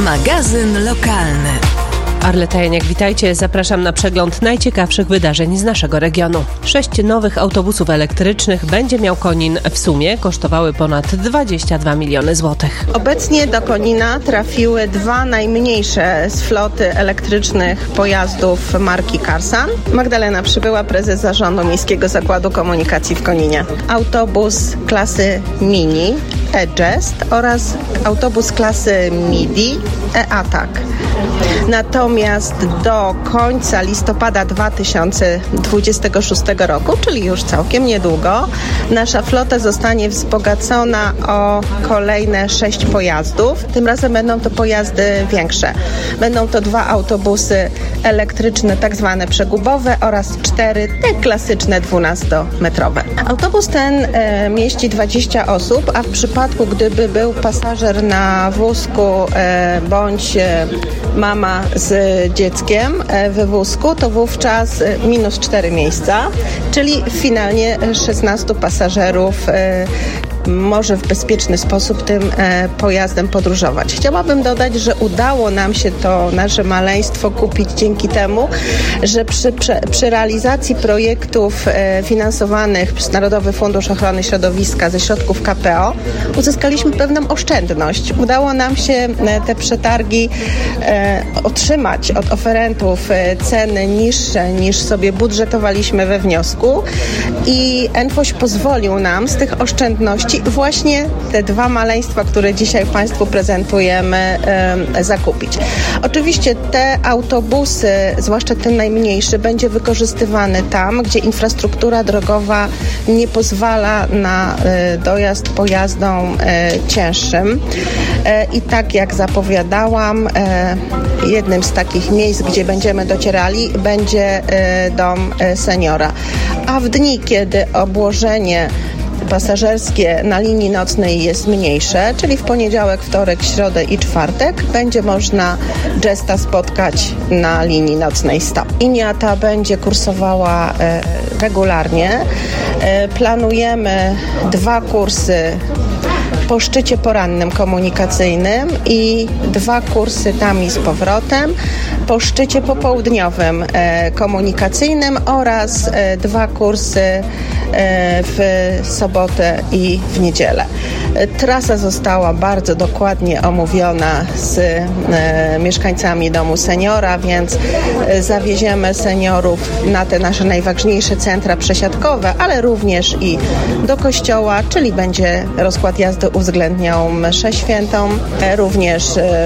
Magazyn lokalny. Arleta Janiak, witajcie. Zapraszam na przegląd najciekawszych wydarzeń z naszego regionu. 6 nowych autobusów elektrycznych będzie miał Konin. W sumie kosztowały ponad 22 miliony złotych. Obecnie do Konina trafiły 2 najmniejsze z floty elektrycznych pojazdów marki Karsan. Magdalena Przybyła, prezes zarządu Miejskiego Zakładu Komunikacji w Koninie. Autobus klasy Mini E-Jest oraz autobus klasy Midi E-Attack. Natomiast do końca listopada 2026 roku, czyli już całkiem niedługo, nasza flota zostanie wzbogacona o kolejne 6 pojazdów. Tym razem będą to pojazdy większe. Będą to 2 autobusy elektryczne, tak zwane przegubowe, oraz 4 te klasyczne 12-metrowe. Autobus ten mieści 20 osób, a w przypadku, gdyby był pasażer na wózku bądź mama z dzieckiem we wózku, to wówczas minus 4 miejsca, czyli finalnie 16 pasażerów może w bezpieczny sposób tym pojazdem podróżować. Chciałabym dodać, że udało nam się to nasze maleństwo kupić dzięki temu, że przy realizacji projektów finansowanych przez Narodowy Fundusz Ochrony Środowiska ze środków KPO uzyskaliśmy pewną oszczędność. Udało nam się te przetargi otrzymać od oferentów ceny niższe niż sobie budżetowaliśmy we wniosku i NFOŚ pozwolił nam z tych oszczędności właśnie te 2 maleństwa, które dzisiaj Państwu prezentujemy, zakupić. Oczywiście te autobusy, zwłaszcza ten najmniejszy, będzie wykorzystywany tam, gdzie infrastruktura drogowa nie pozwala na dojazd pojazdom cięższym. I tak jak zapowiadałam, jednym z takich miejsc, gdzie będziemy docierali, będzie dom seniora. A w dni, kiedy obłożenie pasażerskie na linii nocnej jest mniejsze, czyli w poniedziałek, wtorek, środę i czwartek, będzie można Jesta spotkać na linii nocnej 100. Linia ta będzie kursowała regularnie. Planujemy 2 kursy po szczycie porannym komunikacyjnym i 2 kursy tam i z powrotem po szczycie popołudniowym komunikacyjnym oraz 2 kursy w sobotę i w niedzielę. Trasa została bardzo dokładnie omówiona z mieszkańcami domu seniora, więc zawieziemy seniorów na te nasze najważniejsze centra przesiadkowe, ale również i do kościoła, czyli będzie rozkład jazdy uwzględniał mszę świętą, również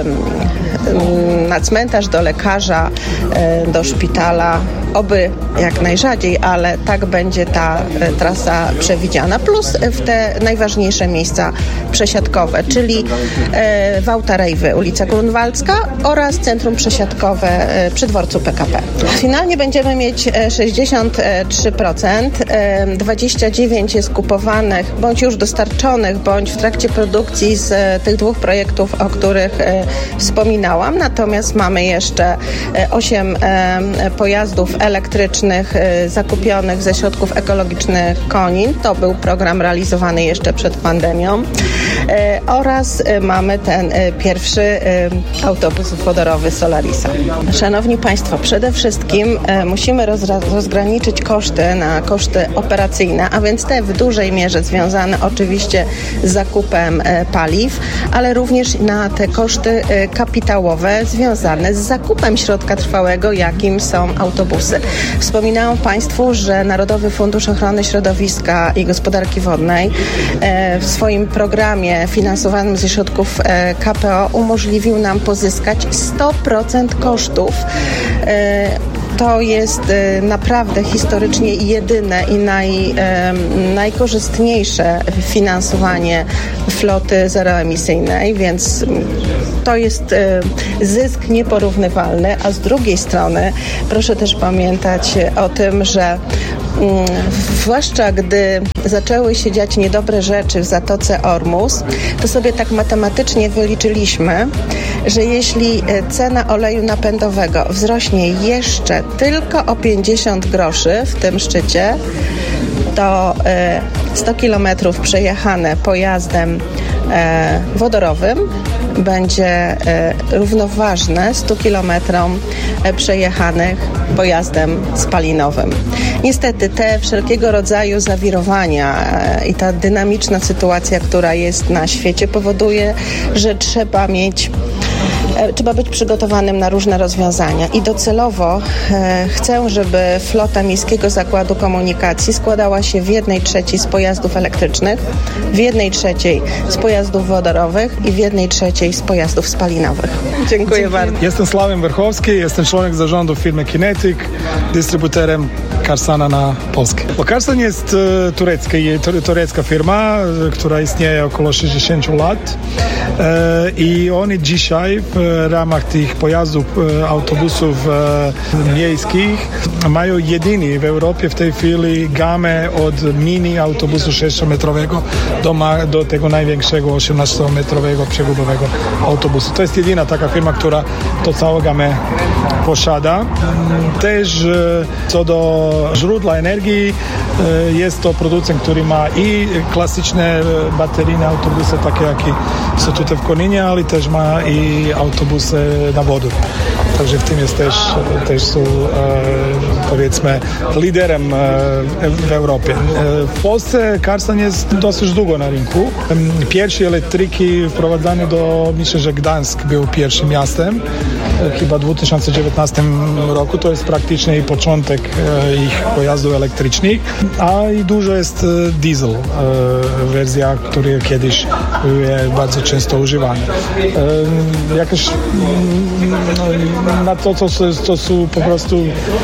na cmentarz, do lekarza, do szpitala, oby jak najrzadziej, ale tak będzie ta trasa przewidziana, plus w te najważniejsze miejsca przesiadkowe, czyli Wałta Rejwy, ulica Grunwaldzka oraz centrum przesiadkowe przy dworcu PKP. Finalnie będziemy mieć 63%, 29% jest kupowanych, bądź już dostarczonych, bądź w trakcie produkcji z tych 2 projektów, o których wspominałam, natomiast mamy jeszcze 8 pojazdów elektrycznych zakupionych ze środków ekologicznych Konin. To był program realizowany jeszcze przed pandemią. Oraz mamy ten pierwszy autobus wodorowy Solarisa. Szanowni Państwo, przede wszystkim musimy rozgraniczyć koszty na koszty operacyjne, a więc te w dużej mierze związane oczywiście z zakupem paliw, ale również na te koszty kapitałowe związane z zakupem środka trwałego, jakim są autobusy. Wspominałam Państwu, że Narodowy Fundusz Ochrony Środowiska i Gospodarki Wodnej w swoim programie finansowanym ze środków KPO umożliwił nam pozyskać 100% kosztów. To jest naprawdę historycznie jedyne i najkorzystniejsze finansowanie floty zeroemisyjnej, więc to jest zysk nieporównywalny, a z drugiej strony proszę też pamiętać o tym, że zwłaszcza gdy zaczęły się dziać niedobre rzeczy w Zatoce Ormus, to sobie tak matematycznie wyliczyliśmy, że jeśli cena oleju napędowego wzrośnie jeszcze tylko o 50 groszy w tym szczycie, to 100 kilometrów przejechane pojazdem wodorowym będzie równoważne 100 kilometrom przejechanych pojazdem spalinowym. Niestety te wszelkiego rodzaju zawirowania i ta dynamiczna sytuacja, która jest na świecie, powoduje, że trzeba być przygotowanym na różne rozwiązania i docelowo chcę, żeby flota Miejskiego Zakładu Komunikacji składała się w 1/3 z pojazdów elektrycznych, w 1/3 z pojazdów wodorowych i w 1/3 z pojazdów spalinowych. Dziękuję bardzo. Jestem Sławek Werchowski, jestem członek zarządu firmy Kinetic, dystrybutorem Carsana na Polskę. Carsan jest turecka firma, która istnieje około 60 lat i oni dzisiaj w ramach tych pojazdów, autobusów miejskich mają jedyny w Europie w tej chwili gamę od mini autobusu 6-metrowego do tego największego 18-metrowego przegubowego autobusu. To jest jedyna taka firma, która to całą gamę posiada. Też co do źródła energii, jest to producent, który ma i klasyczne bateryjne autobusy, takie jak są tutaj w Koninie, ale też ma i autobusy na wodę. Także w tym jest też są powiedzmy liderem w Europie. W Polsce Carsan jest dosyć długo na rynku. Pierwsze elektryki wprowadzane myślę, że Gdańsk był pierwszym miastem, chyba w 2019 roku. To jest praktycznie początek ich pojazdów elektrycznych, a i dużo jest diesel, wersja, która kiedyś była bardzo często używana. Jakoś na to, co są po prostu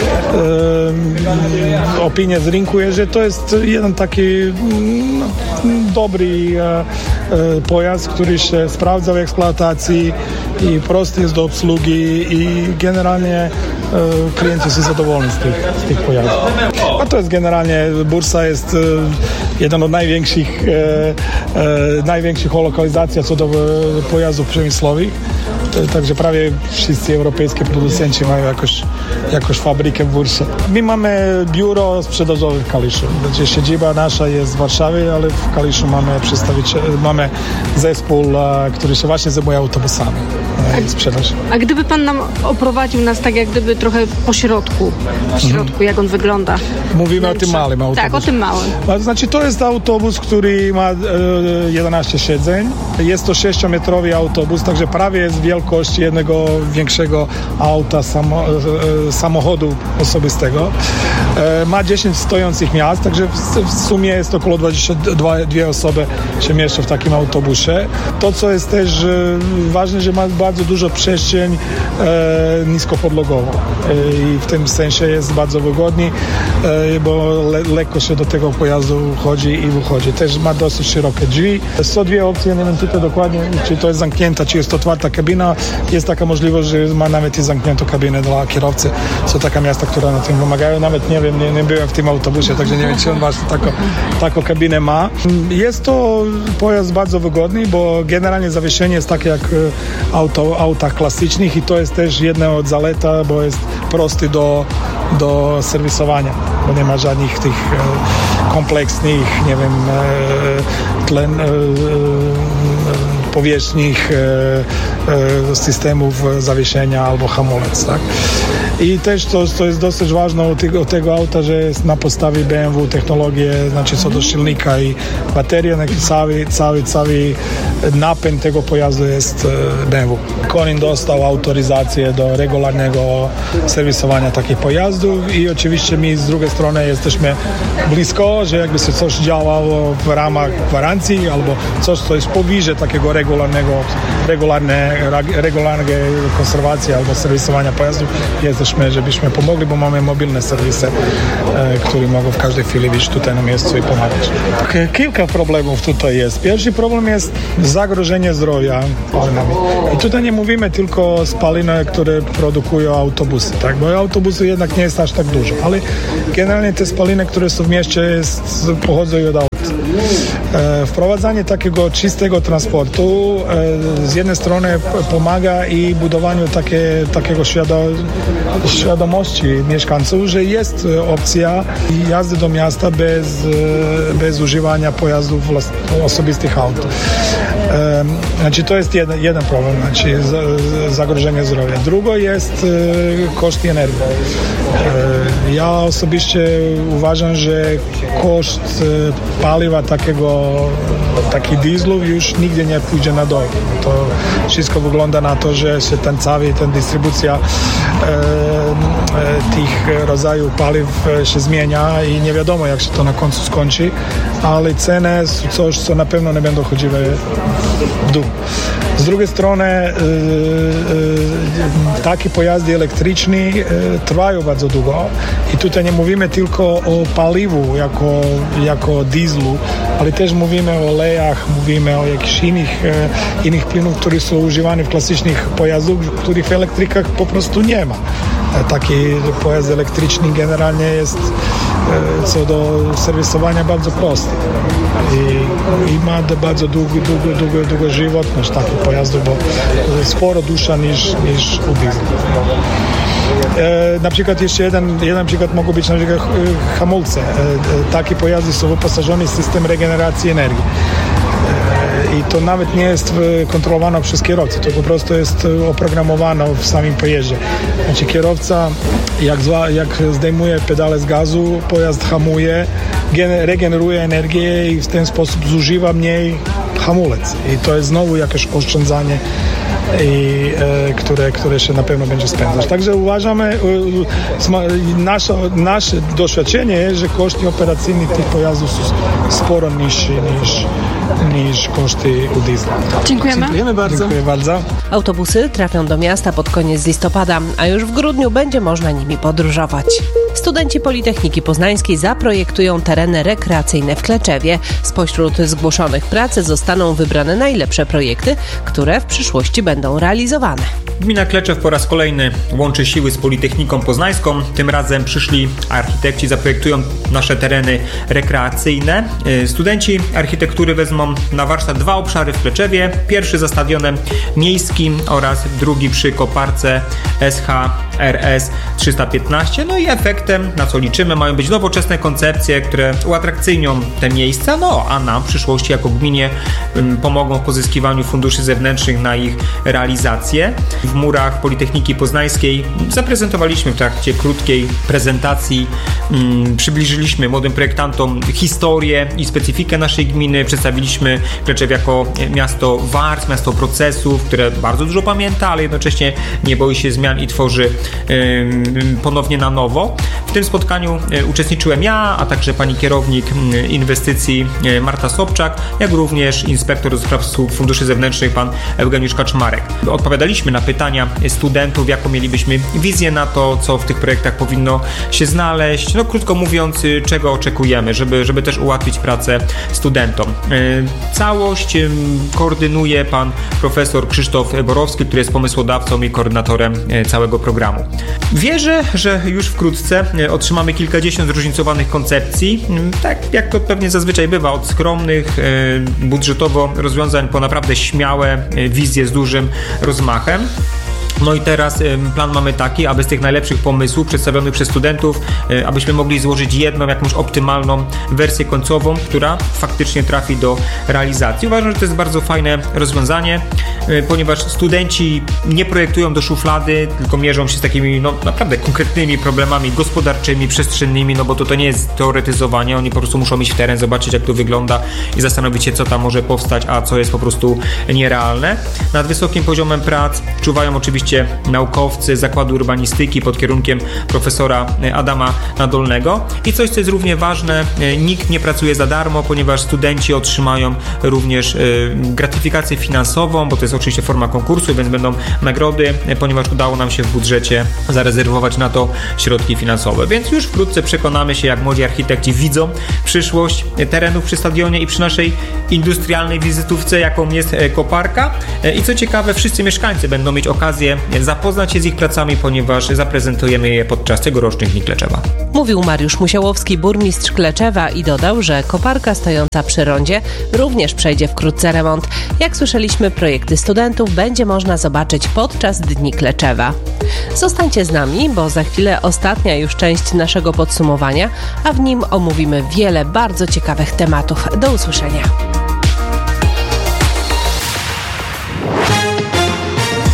opinie z rynku, jest, że to jest jeden taki dobry pojazd, który się sprawdza w eksploatacji i prosty jest do obsługi i generalnie klienci są zadowoleni z tych pojazdów. A to jest generalnie, bursa jest jeden od największych lokalizacji co do pojazdów przemysłowych. Także prawie wszyscy europejscy producenci mają jakąś fabrykę w Bursie. My mamy biuro sprzedażowe w Kaliszu. Znaczy siedziba nasza jest w Warszawie, ale w Kaliszu mamy zespół, który się właśnie zajmuje autobusami i sprzedaż. A gdyby pan nam oprowadził nas tak jak gdyby trochę po środku, jak on wygląda? Mówimy o tym małym autobusie. Tak, o tym małym. To znaczy to jest autobus, który ma 11 siedzeń. Jest to 6-metrowy autobus, także prawie jest wielkość jednego większego auta, samochodu osobistego. Ma 10 stojących miejsc, także w sumie jest około 22 osoby się mieszczą w takim autobusie. To, co jest też ważne, że ma bardzo dużo przestrzeń niskopodłogową i w tym sensie jest bardzo wygodny, bo lekko się do tego pojazdu wchodzi i wychodzi. Też ma dosyć szerokie drzwi. Są dwie opcje, nie wiem tutaj dokładnie, czy to jest zamknięta, czy jest otwarta kabina. Jest taka możliwość, że ma nawet i zamkniętą kabinę dla kierowcy. Są takie miasta, które na tym pomagają. Nawet nie wiem, nie byłem w tym autobusie, także nie wiem, czy on taką kabinę ma. Jest to pojazd bardzo wygodny, bo generalnie zawieszenie jest takie jak autach klasycznych i to jest też jedna od zalet, bo jest prosty do serwisowania, bo nie ma żadnych tych kompleksnych, nie wiem, powierzchnych systemów zawieszenia albo hamulec, tak? I też to jest dosyć ważne u tego auta, że jest na podstawie BMW technologie, znaczy co do silnika i bateria, cały napęd tego pojazdu jest BMW. Konin dostał autoryzację do regularnego serwisowania takich pojazdów i oczywiście my z drugiej strony jesteśmy blisko, że jakby się coś działało w ramach gwarancji albo coś, co jest powyżej takiego regularnej konserwacji albo serwisowania pojazdów, jesteśmy, żebyśmy pomogli, bo mamy mobilne serwisy, które mogą w każdej chwili być tutaj na miejscu i pomagać. Kilka problemów tutaj jest. Pierwszy problem jest zagrożenie zdrowia. I tutaj nie mówimy tylko o spalinach, które produkują autobusy, tak? Bo autobusy jednak nie jest aż tak dużo, ale generalnie te spaliny, które są w mieście, pochodzą od aut. Wprowadzanie takiego czystego transportu z jednej strony pomaga i budowaniu takiego świadomości mieszkańców, że jest opcja jazdy do miasta bez używania pojazdów osobistych aut. Znači to jest jeden problem, znači zagrożenie zdrowia. Drugo jest koszt energii. Ja osobiście uważam, że koszt paliwa taki dieslów już nigdzie nie pójdzie na dół. To wszystko wygląda na to, że się ten dystrybucja tych rodzajów paliw się zmienia i nie wiadomo, jak się to na końcu skończy, ale ceny są coś, co na pewno nie będą chodziły w dół. Z drugiej strony takie pojazdy elektryczne trwają bardzo długo i tutaj nie mówimy tylko o paliwu jako dieslu, ale też mówimy o olejach, mówimy o jakichś innych płynów, które są używane w klasycznych pojazdach, których w elektrykach po prostu nie ma. Taki pojazd elektryczny generalnie jest co do serwisowania bardzo prosty i ma bardzo długą żywotność takich pojazdów, bo sporo dłuższa niż u diesla. Na przykład jeszcze jeden przykład mogą być na przykład hamulce. Takie pojazdy są wyposażone w system regeneracji energii. I to nawet nie jest kontrolowane przez kierowcę, to po prostu jest oprogramowane w samym pojeździe. Znaczy kierowca jak zdejmuje pedale z gazu, pojazd hamuje, regeneruje energię i w ten sposób zużywa mniej hamulec. I to jest znowu jakieś oszczędzanie, które się na pewno będzie spędzać. Także uważamy, nasze doświadczenie jest, że koszty operacyjne tych pojazdów są sporo niższe niż koszty u diesla. Dziękujemy. Dziękuję bardzo. Autobusy trafią do miasta pod koniec listopada, a już w grudniu będzie można nimi podróżować. Studenci Politechniki Poznańskiej zaprojektują tereny rekreacyjne w Kleczewie. Spośród zgłoszonych prac zostaną wybrane najlepsze projekty, które w przyszłości będą realizowane. Gmina Kleczew po raz kolejny łączy siły z Politechniką Poznańską. Tym razem przyszli architekci, zaprojektują nasze tereny rekreacyjne. Studenci architektury wezmą na warsztat 2 obszary w Kleczewie. Pierwszy za stadionem miejskim oraz drugi przy koparce SHRS 315. No i efektem, na co liczymy, mają być nowoczesne koncepcje, które uatrakcyjnią te miejsca, a nam w przyszłości jako gminie pomogą w pozyskiwaniu funduszy zewnętrznych na ich realizację. W murach Politechniki Poznańskiej zaprezentowaliśmy w trakcie krótkiej prezentacji, przybliżyliśmy młodym projektantom historię i specyfikę naszej gminy, przedstawiliśmy Kleczew jako miasto warstw, miasto procesów, które bardzo dużo pamięta, ale jednocześnie nie boi się zmian i tworzy ponownie na nowo. W tym spotkaniu uczestniczyłem ja, a także pani kierownik inwestycji Marta Sobczak, jak również inspektor do spraw funduszy zewnętrznych pan Eugeniusz Kaczmarek. Odpowiadaliśmy na pytania studentów, jaką mielibyśmy wizję na to, co w tych projektach powinno się znaleźć. Krótko mówiąc, czego oczekujemy, żeby też ułatwić pracę studentom. Całość koordynuje pan profesor Krzysztof Borowski, który jest pomysłodawcą i koordynatorem całego programu. Wierzę, że już wkrótce otrzymamy kilkadziesiąt zróżnicowanych koncepcji, tak jak to pewnie zazwyczaj bywa, od skromnych budżetowo rozwiązań po naprawdę śmiałe wizje z dużym rozmachem. No i teraz plan mamy taki, aby z tych najlepszych pomysłów przedstawionych przez studentów, abyśmy mogli złożyć jedną, jakąś optymalną wersję końcową, która faktycznie trafi do realizacji. Uważam, że to jest bardzo fajne rozwiązanie, ponieważ studenci nie projektują do szuflady, tylko mierzą się z takimi naprawdę konkretnymi problemami gospodarczymi, przestrzennymi, bo to nie jest teoretyzowanie, oni po prostu muszą iść w teren, zobaczyć jak to wygląda i zastanowić się, co tam może powstać, a co jest po prostu nierealne. Nad wysokim poziomem prac czuwają oczywiście naukowcy Zakładu Urbanistyki pod kierunkiem profesora Adama Nadolnego. I coś, co jest równie ważne, nikt nie pracuje za darmo, ponieważ studenci otrzymają również gratyfikację finansową, bo to jest oczywiście forma konkursu, więc będą nagrody, ponieważ udało nam się w budżecie zarezerwować na to środki finansowe. Więc już wkrótce przekonamy się, jak młodzi architekci widzą przyszłość terenów przy stadionie i przy naszej industrialnej wizytówce, jaką jest koparka. I co ciekawe, wszyscy mieszkańcy będą mieć okazję zapoznać się z ich pracami, ponieważ zaprezentujemy je podczas tegorocznych Dni Kleczewa. Mówił Mariusz Musiałowski, burmistrz Kleczewa, i dodał, że koparka stojąca przy rondzie również przejdzie wkrótce remont. Jak słyszeliśmy, projekty studentów będzie można zobaczyć podczas Dni Kleczewa. Zostańcie z nami, bo za chwilę ostatnia już część naszego podsumowania, a w nim omówimy wiele bardzo ciekawych tematów. Do usłyszenia.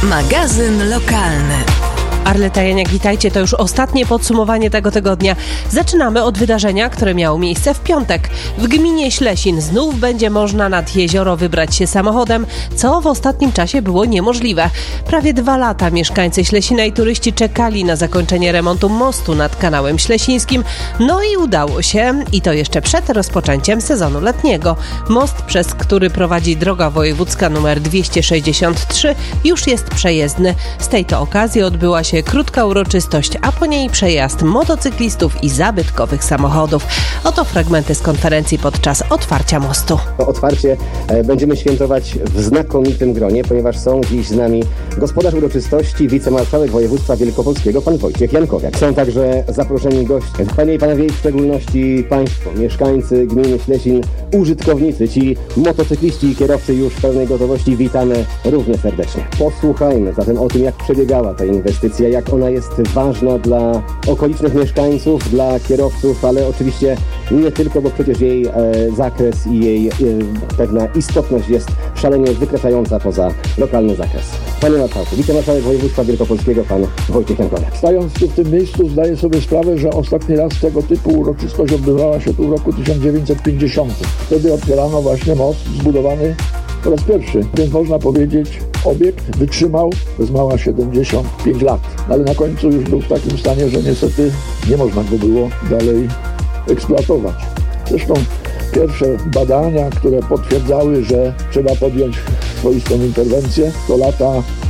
Magazyn lokalny. Arleta Janiak, witajcie. To już ostatnie podsumowanie tego tygodnia. Zaczynamy od wydarzenia, które miało miejsce w piątek. W gminie Ślesin znów będzie można nad jezioro wybrać się samochodem, co w ostatnim czasie było niemożliwe. Prawie 2 lata mieszkańcy Ślesina i turyści czekali na zakończenie remontu mostu nad kanałem ślesińskim. No i udało się. I to jeszcze przed rozpoczęciem sezonu letniego. Most, przez który prowadzi droga wojewódzka nr 263, już jest przejezdny. Z tej to okazji odbyła się krótka uroczystość, a po niej przejazd motocyklistów i zabytkowych samochodów. Oto fragmenty z konferencji podczas otwarcia mostu. Otwarcie będziemy świętować w znakomitym gronie, ponieważ są dziś z nami gospodarz uroczystości, wicemarszałek województwa wielkopolskiego, pan Wojciech Jankowiak. Są także zaproszeni goście, panie i panowie, w szczególności państwo, mieszkańcy gminy Ślesin, użytkownicy, ci motocykliści i kierowcy już w pełnej gotowości, witamy równie serdecznie. Posłuchajmy zatem o tym, jak przebiegała ta inwestycja, jak ona jest ważna dla okolicznych mieszkańców, dla kierowców, ale oczywiście nie tylko, bo przecież jej zakres i jej pewna istotność jest szalenie wykraczająca poza lokalny zakres. Panie marszałku, wicemarszałek województwa wielkopolskiego, pan Wojciech Jankowiak. Stając tu w tym miejscu, zdaję sobie sprawę, że ostatni raz tego typu uroczystość odbywała się tu w roku 1950. Wtedy otwierano właśnie most zbudowany po raz pierwszy, więc można powiedzieć, obiekt wytrzymał bez mała 75 lat, ale na końcu już był w takim stanie, że niestety nie można go było dalej eksploatować. Zresztą pierwsze badania, które potwierdzały, że trzeba podjąć swoistą interwencję, to lata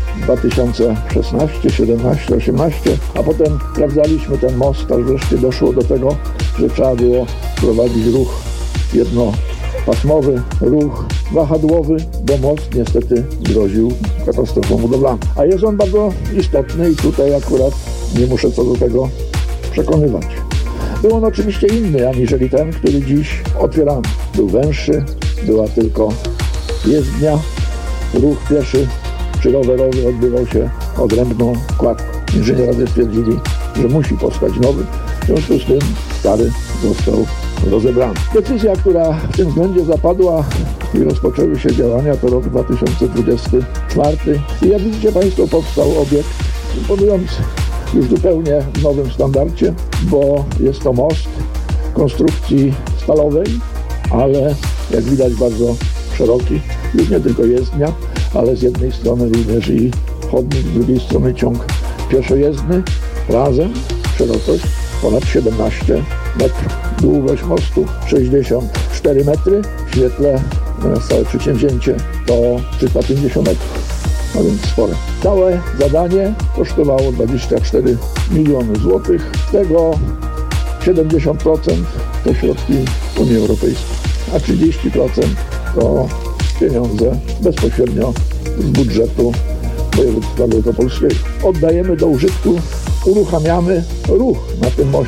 2016, 17, 18, a potem sprawdzaliśmy ten most, aż wreszcie doszło do tego, że trzeba było prowadzić ruch jednopasmowy, ruch wahadłowy, bo most niestety groził katastrofą budowlaną. A jest on bardzo istotny i tutaj akurat nie muszę co do tego przekonywać. Był on oczywiście inny aniżeli ten, który dziś otwieramy. Był węższy, była tylko jezdnia, ruch pieszy czy rowerowy odbywał się odrębną kładką. Inżynierowie stwierdzili, że musi powstać nowy, w związku z tym stary został rozebrany. Decyzja, która w tym względzie zapadła i rozpoczęły się działania, to rok 2024 i jak widzicie państwo, powstał obiekt imponujący. Już zupełnie w nowym standardzie, bo jest to most konstrukcji stalowej, ale jak widać bardzo szeroki. Już nie tylko jezdnia, ale z jednej strony również i chodnik, z drugiej strony ciąg pieszojezdny. Razem szerokość ponad 17 metrów. Długość mostu 64 metry. W świetle całe przedsięwzięcie to 350 metrów. A więc spore. Całe zadanie kosztowało 24 miliony złotych. Z tego 70% to środki Unii Europejskiej, a 30% to pieniądze bezpośrednio z budżetu województwa wielkopolskiego. Oddajemy do użytku, uruchamiamy ruch na tym moście.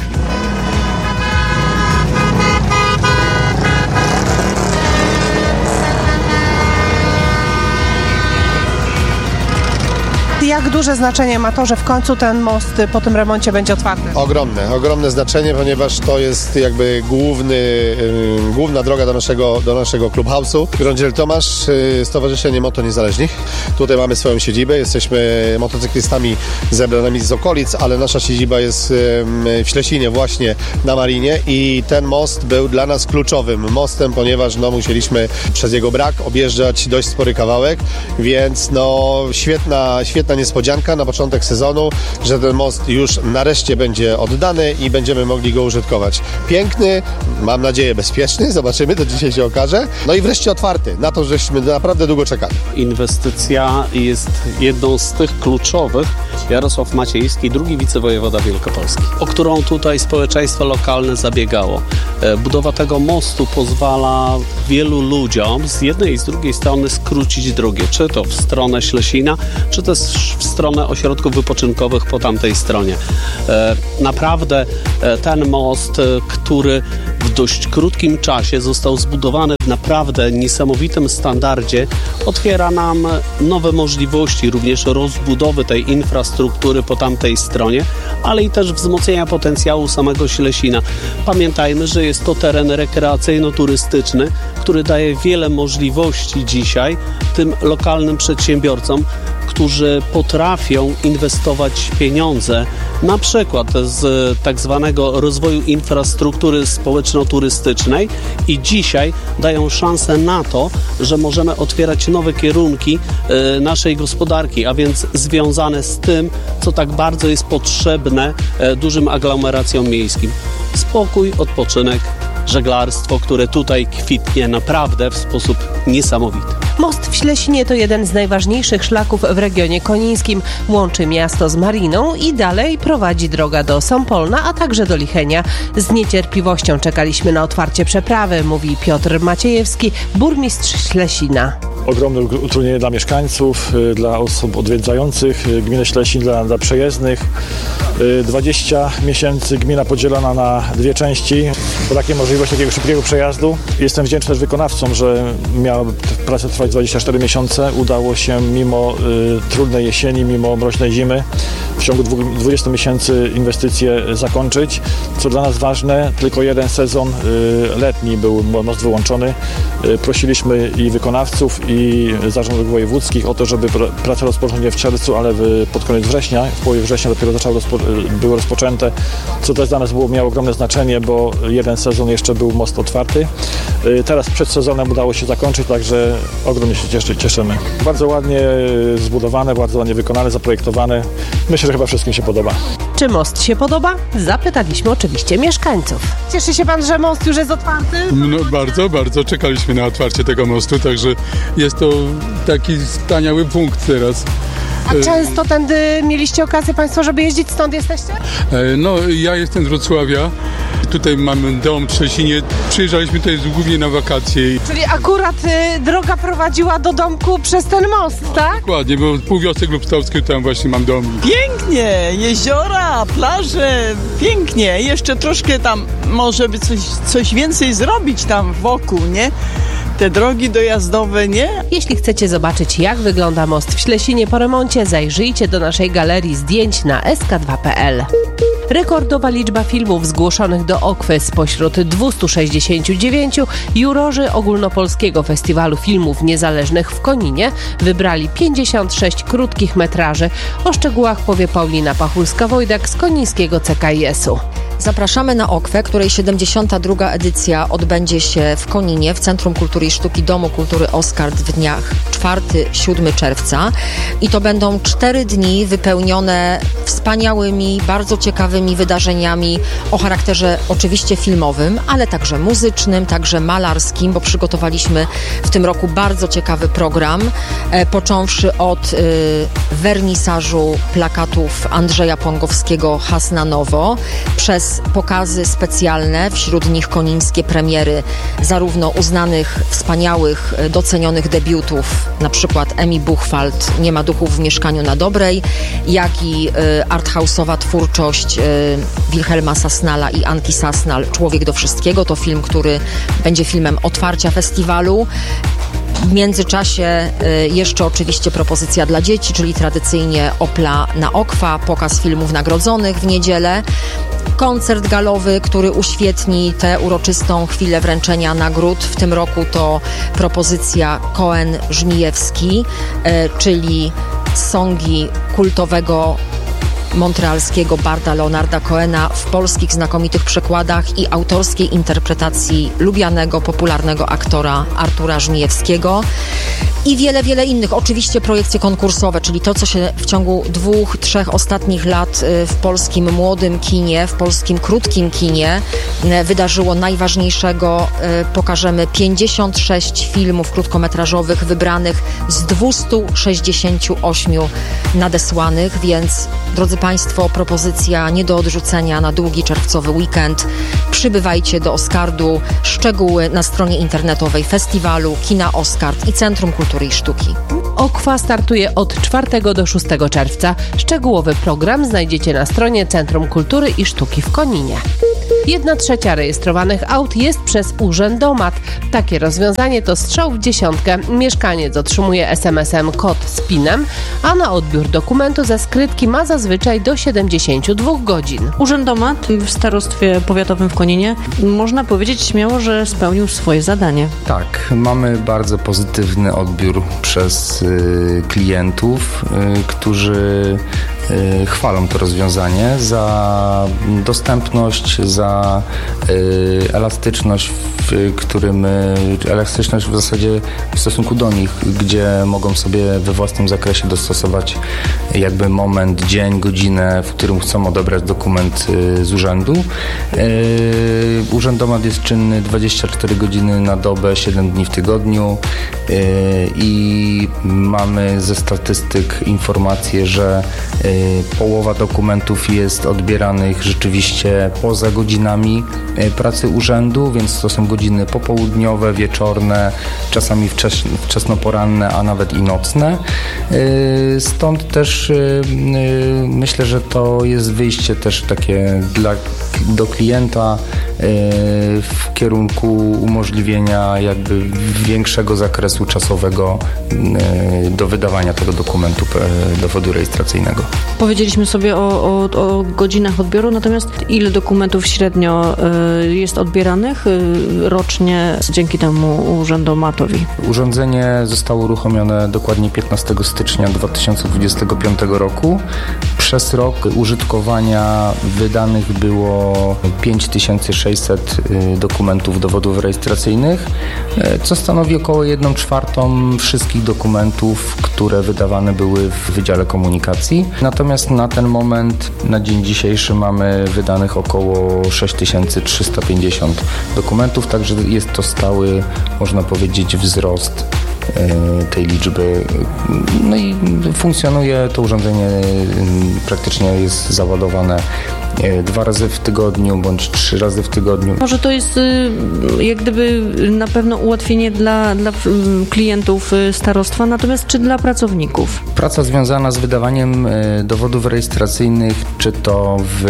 Jak duże znaczenie ma to, że w końcu ten most po tym remoncie będzie otwarty? Ogromne znaczenie, ponieważ to jest jakby główna droga do naszego Clubhouse'u. Grądziel Tomasz, Stowarzyszenie Moto Niezależnych. Tutaj mamy swoją siedzibę, jesteśmy motocyklistami zebranymi z okolic, ale nasza siedziba jest w Ślesinie właśnie na Marinie i ten most był dla nas kluczowym mostem, ponieważ musieliśmy przez jego brak objeżdżać dość spory kawałek, więc świetna niespodzianka na początek sezonu, że ten most już nareszcie będzie oddany i będziemy mogli go użytkować. Piękny, mam nadzieję bezpieczny, zobaczymy, to dzisiaj się okaże. No i wreszcie otwarty, na to, żeśmy naprawdę długo czekali. Inwestycja jest jedną z tych kluczowych. Jarosław Maciejski, drugi wicewojewoda wielkopolski, o którą tutaj społeczeństwo lokalne zabiegało. Budowa tego mostu pozwala wielu ludziom z jednej i z drugiej strony skrócić drogę, czy to w stronę Ślesina, czy też w stronę ośrodków wypoczynkowych po tamtej stronie. Naprawdę ten most, który w dość krótkim czasie został zbudowany w naprawdę niesamowitym standardzie, otwiera nam nowe możliwości również rozbudowy tej infrastruktury po tamtej stronie, ale i też wzmocnienia potencjału samego Ślesina. Pamiętajmy, że jest to teren rekreacyjno-turystyczny, który daje wiele możliwości dzisiaj tym lokalnym przedsiębiorcom, którzy potrafią inwestować pieniądze, na przykład z tak zwanego rozwoju infrastruktury społeczno-turystycznej i dzisiaj dają szansę na to, że możemy otwierać nowe kierunki naszej gospodarki, a więc związane z tym, co tak bardzo jest potrzebne dużym aglomeracjom miejskim. Spokój, odpoczynek, żeglarstwo, które tutaj kwitnie naprawdę w sposób niesamowity. Most w Ślesinie to jeden z najważniejszych szlaków w regionie konińskim. Łączy miasto z mariną i dalej prowadzi droga do Sąpolna, a także do Lichenia. Z niecierpliwością czekaliśmy na otwarcie przeprawy, mówi Piotr Maciejewski, burmistrz Ślesina. Ogromne utrudnienie dla mieszkańców, dla osób odwiedzających gminę Ślesin, dla przejezdnych. 20 miesięcy gmina podzielona na dwie części. Brakuje możliwości takiego szybkiego przejazdu. Jestem wdzięczny też wykonawcom, że miała praca trwać 24 miesiące. Udało się mimo trudnej jesieni, mimo mroźnej zimy w ciągu 20 miesięcy inwestycje zakończyć. Co dla nas ważne, tylko jeden sezon letni był most wyłączony. Prosiliśmy i wykonawców, i zarządów wojewódzkich o to, żeby prace rozpocząć nie w czerwcu, ale pod koniec września. W połowie września dopiero były rozpoczęte, co też dla nas miało ogromne znaczenie, bo jeden sezon jeszcze był most otwarty. Teraz przed sezonem udało się zakończyć, także ogromnie się cieszymy. Bardzo ładnie zbudowane, bardzo ładnie wykonane, zaprojektowane. Myślę, że chyba wszystkim się podoba. Czy most się podoba? Zapytaliśmy oczywiście mieszkańców. Cieszy się pan, że most już jest otwarty? No bardzo, bardzo czekaliśmy na otwarcie tego mostu, także jest to taki wspaniały punkt teraz. A często tędy mieliście okazję państwo, żeby jeździć? Stąd jesteście? No, ja jestem z Wrocławia. Tutaj mamy dom w Ślesinie. Przyjeżdżaliśmy tutaj głównie na wakacje. Czyli akurat droga prowadziła do domku przez ten most, tak? Dokładnie, bo półwiosek lubstowski, tam właśnie mam dom. Pięknie! Jeziora, plaże, pięknie. Jeszcze troszkę tam może by coś więcej zrobić tam wokół, nie? Te drogi dojazdowe, nie? Jeśli chcecie zobaczyć, jak wygląda most w Ślesinie po remoncie, zajrzyjcie do naszej galerii zdjęć na sk2.pl. Rekordowa liczba filmów zgłoszonych do Okwy. Spośród 269 jurorzy Ogólnopolskiego Festiwalu Filmów Niezależnych w Koninie wybrali 56 krótkich metraży. O szczegółach powie Paulina Pachulska-Wojdak z konińskiego CKIS-u. Zapraszamy na Okwę, której 72. edycja odbędzie się w Koninie, w Centrum Kultury i Sztuki Domu Kultury Oskard w dniach 4-7 czerwca. I to będą 4 dni wypełnione wspaniałymi, bardzo ciekawymi wydarzeniami o charakterze oczywiście filmowym, ale także muzycznym, także malarskim, bo przygotowaliśmy w tym roku bardzo ciekawy program, począwszy od wernisażu plakatów Andrzeja Płongowskiego Has na nowo, przez pokazy specjalne, wśród nich konińskie premiery zarówno uznanych, wspaniałych, docenionych debiutów, na przykład Emi Buchwald, Nie ma duchów w mieszkaniu na Dobrej, jak i arthouse'owa twórczość Wilhelma Sasnala i Anki Sasnal, Człowiek do wszystkiego. To film, który będzie filmem otwarcia festiwalu. W międzyczasie jeszcze oczywiście propozycja dla dzieci, czyli tradycyjnie Opla na Okwa, pokaz filmów nagrodzonych w niedzielę. Koncert galowy, który uświetni tę uroczystą chwilę wręczenia nagród. W tym roku to propozycja Cohen-Żmijewski, czyli songi kultowego montrealskiego barda Leonarda Cohena w polskich znakomitych przekładach i autorskiej interpretacji lubianego, popularnego aktora Artura Żmijewskiego. I wiele, wiele innych. Oczywiście projekcje konkursowe, czyli to, co się w ciągu 2-3 ostatnich lat w polskim młodym kinie, w polskim krótkim kinie wydarzyło najważniejszego. Pokażemy 56 filmów krótkometrażowych wybranych z 268 nadesłanych, więc drodzy Państwo, propozycja nie do odrzucenia na długi czerwcowy weekend. Przybywajcie do Oskardu. Szczegóły na stronie internetowej festiwalu, Kina Oskard i Centrum Kultury i Sztuki. Okwa startuje od 4 do 6 czerwca. Szczegółowy program znajdziecie na stronie Centrum Kultury i Sztuki w Koninie. 1/3 rejestrowanych aut jest przez urzędomat. Takie rozwiązanie to strzał w dziesiątkę. Mieszkaniec otrzymuje SMS-em kod z PIN-em, a na odbiór dokumentu ze skrytki ma zazwyczaj do 72 godzin. Urzędomat w starostwie powiatowym w Koninie można powiedzieć śmiało, że spełnił swoje zadanie. Tak, mamy bardzo pozytywny odbiór przez klientów, którzy chwalą to rozwiązanie za dostępność, za elastyczność, elastyczność w zasadzie w stosunku do nich, gdzie mogą sobie we własnym zakresie dostosować jakby moment, dzień, godzinę, w którym chcą odebrać dokument z urzędu. Urzędomat jest czynny 24 godziny na dobę, 7 dni w tygodniu i mamy ze statystyk informację, że połowa dokumentów jest odbieranych rzeczywiście poza godzinami pracy urzędu, więc to są godziny popołudniowe, wieczorne, czasami wczesnoporanne, a nawet i nocne. Stąd też myślę, że to jest wyjście też takie do klienta w kierunku umożliwienia jakby większego zakresu czasowego do wydawania tego dokumentu, dowodu rejestracyjnego. Powiedzieliśmy sobie o godzinach odbioru, natomiast ile dokumentów średnio jest odbieranych rocznie dzięki temu urzędomatowi? Urządzenie zostało uruchomione dokładnie 15 stycznia 2025 roku. Przez rok użytkowania wydanych było 5600 dokumentów dowodów rejestracyjnych, co stanowi około 1/4 wszystkich dokumentów, które wydawane były w Wydziale Komunikacji. Natomiast na ten moment, na dzień dzisiejszy mamy wydanych około 6350 dokumentów, także jest to stały, można powiedzieć, wzrost tej liczby. No i funkcjonuje to urządzenie, praktycznie jest załadowane 2 razy w tygodniu bądź 3 razy w tygodniu. Może to jest jak gdyby na pewno ułatwienie dla klientów starostwa, natomiast czy dla pracowników? Praca związana z wydawaniem dowodów rejestracyjnych, czy to w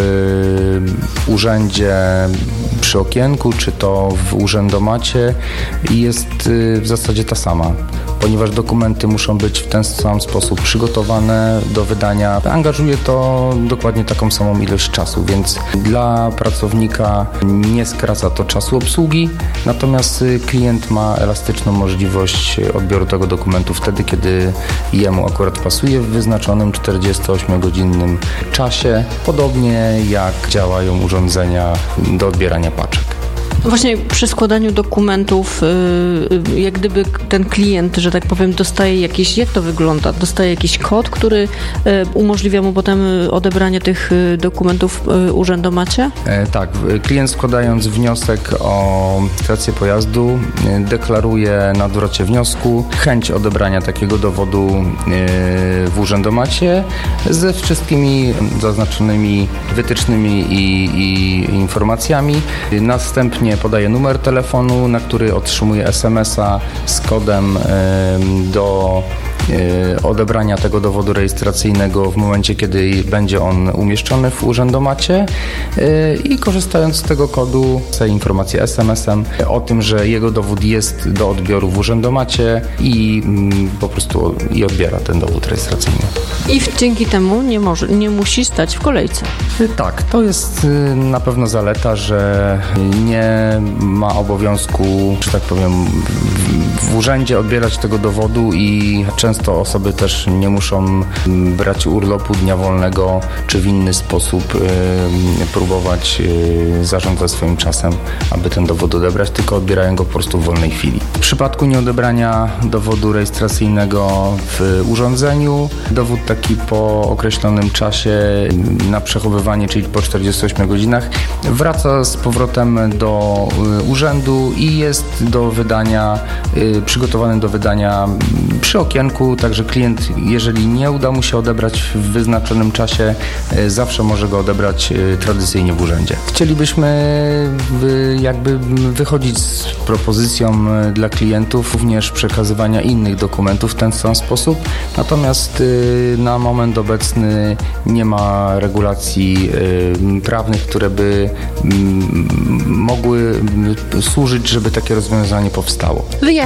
urzędzie przy okienku, czy to w urzędomacie, jest w zasadzie ta sama, ponieważ dokumenty muszą być w ten sam sposób przygotowane do wydania. Angażuje to dokładnie taką samą ilość czasu, więc dla pracownika nie skraca to czasu obsługi, natomiast klient ma elastyczną możliwość odbioru tego dokumentu wtedy, kiedy jemu akurat pasuje w wyznaczonym 48-godzinnym czasie, podobnie jak działają urządzenia do odbierania paczek. Właśnie przy składaniu dokumentów, jak gdyby ten klient, że tak powiem, dostaje jakiś, jak to wygląda? Dostaje jakiś kod, który umożliwia mu potem odebranie tych dokumentów w urzędomacie? Tak, klient składając wniosek o rejestrację pojazdu deklaruje na zwrocie wniosku chęć odebrania takiego dowodu w urzędomacie ze wszystkimi zaznaczonymi wytycznymi i informacjami. Następnie podaje numer telefonu, na który otrzymuje SMS-a z kodem do odebrania tego dowodu rejestracyjnego w momencie, kiedy będzie on umieszczony w urzędomacie i korzystając z tego kodu daje informację SMS-em o tym, że jego dowód jest do odbioru w urzędomacie i po prostu odbiera ten dowód rejestracyjny. I dzięki temu nie musi stać w kolejce. Tak, to jest na pewno zaleta, że nie ma obowiązku, że tak powiem, w urzędzie odbierać tego dowodu i często osoby też nie muszą brać urlopu, dnia wolnego, czy w inny sposób próbować zarządzać swoim czasem, aby ten dowód odebrać, tylko odbierają go po prostu w wolnej chwili. W przypadku nieodebrania dowodu rejestracyjnego w urządzeniu, dowód taki po określonym czasie na przechowywanie, czyli po 48 godzinach, wraca z powrotem do urzędu i jest do wydania, przygotowany do wydania przy okienku urzędu, także klient, jeżeli nie uda mu się odebrać w wyznaczonym czasie, zawsze może go odebrać tradycyjnie w urzędzie. Chcielibyśmy jakby wychodzić z propozycją dla klientów również przekazywania innych dokumentów w ten sam sposób, natomiast na moment obecny nie ma regulacji prawnych, które by mogły służyć, żeby takie rozwiązanie powstało.